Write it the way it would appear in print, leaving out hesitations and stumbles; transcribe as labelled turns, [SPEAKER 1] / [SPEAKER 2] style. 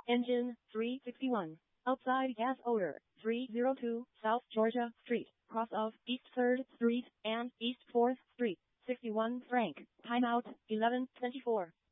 [SPEAKER 1] Engine 361. Outside gas odor. 302 South Georgia Street, cross of East 3rd Street and East 4th Street. 61 Frank. Timeout 11:24.